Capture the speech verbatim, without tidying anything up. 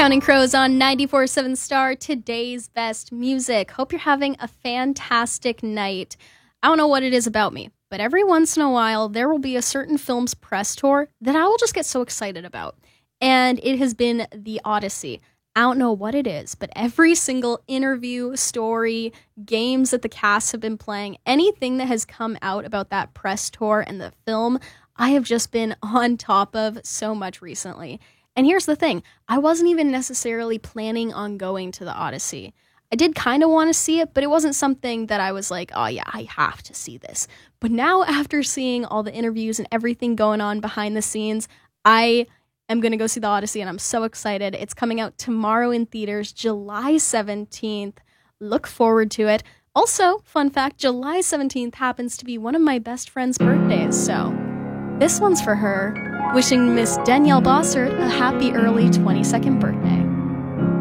Counting Crows on ninety-four point seven Star, today's best music. Hope you're having a fantastic night. I don't know what it is about me, but every once in a while, there will be a certain film's press tour that I will just get so excited about. And it has been The Odyssey. I don't know what it is, but every single interview, story, games that the cast have been playing, anything that has come out about that press tour and the film, I have just been on top of so much recently. And here's the thing, I wasn't even necessarily planning on going to the Odyssey. I did kind of want to see it, but it wasn't something that I was like, oh yeah, I have to see this. But now after seeing all the interviews and everything going on behind the scenes, I am going to go see the Odyssey and I'm so excited. It's coming out tomorrow in theaters, July seventeenth. Look forward to it. Also, fun fact, July seventeenth happens to be one of my best friend's birthdays, so this one's for her. Wishing Miss Danielle Bossert a happy early twenty-second birthday.